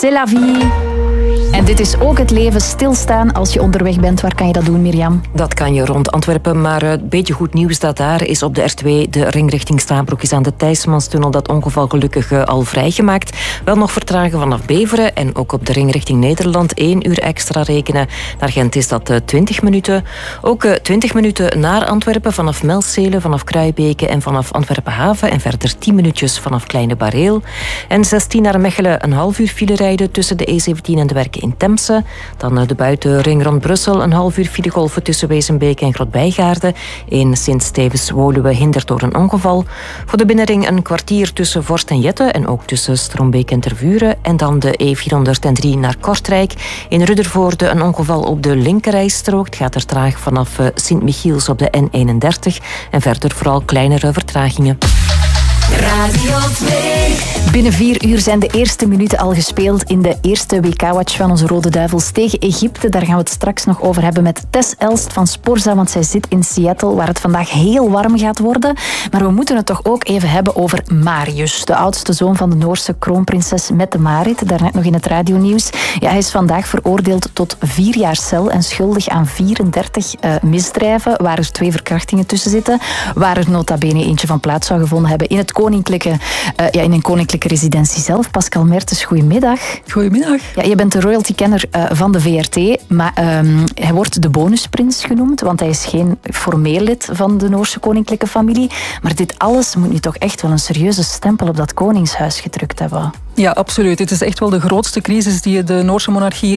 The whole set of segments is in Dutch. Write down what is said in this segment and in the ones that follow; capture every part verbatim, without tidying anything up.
C'est la vie. En dit is ook het leven, stilstaan als je onderweg bent. Waar kan je dat doen, Mirjam? Dat kan je rond Antwerpen, maar een beetje goed nieuws dat daar is op de R twee. De ringrichting Stabroek is aan de Thijsmanstunnel. Dat ongeval gelukkig al vrijgemaakt. Wel nog vertragen vanaf Beveren en ook op de ringrichting Nederland één uur extra rekenen. Naar Gent is dat twintig minuten. Ook twintig minuten naar Antwerpen vanaf Melcelen, vanaf Kruibeke en vanaf Antwerpen Haven. En verder tien minuutjes vanaf Kleine Bareel. En zestien naar Mechelen, een half uur file rijden tussen de E zeventien en de Werken in Temse. Dan de buitenring rond Brussel, een half uur filegolven tussen Wezenbeek en Grotbijgaarden. In Sint-Stevens-Woluwe hindert door een ongeval. Voor de binnenring een kwartier tussen Vorst en Jette en ook tussen Strombeek en Tervuren. En dan de E vierhonderddrie naar Kortrijk. In Ruddervoorde een ongeval op de linkerrijstrook. Het gaat er traag vanaf Sint-Michiels op de N eenendertig. En verder vooral kleinere vertragingen. Radio twee. Binnen vier uur zijn de eerste minuten al gespeeld in de eerste W K-watch van onze Rode Duivels tegen Egypte. Daar gaan we het straks nog over hebben met Tess Elst van Sporza, want zij zit in Seattle, waar het vandaag heel warm gaat worden. Maar we moeten het toch ook even hebben over Marius, de oudste zoon van de Noorse kroonprinses Mette-Marit, daarnet nog in het radionieuws. Ja, hij is vandaag veroordeeld tot vier jaar cel en schuldig aan vierendertig uh, misdrijven, waar er twee verkrachtingen tussen zitten, waar er nota bene eentje van plaats zou gevonden hebben in het koninklijke, uh, ja, in een koninklijke residentie zelf. Pascal Mertens, goedemiddag. Goedemiddag. Ja, je bent de royalty-kenner uh, van de V R T, maar um, hij wordt de bonusprins genoemd, want hij is geen formeel lid van de Noorse koninklijke familie. Maar dit alles moet nu toch echt wel een serieuze stempel op dat koningshuis gedrukt hebben. Ja, absoluut. Het is echt wel de grootste crisis die de Noorse monarchie...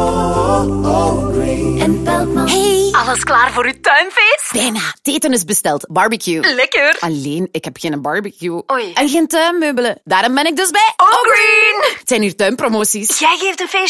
En Peltman. Hey, alles klaar voor uw tuinfeest? Bijna. Het eten is besteld. Barbecue. Lekker. Alleen, ik heb geen barbecue. Oei. En geen tuinmeubelen. Daarom ben ik dus bij O'Green. Het zijn hier tuinpromoties. Jij geeft een feestje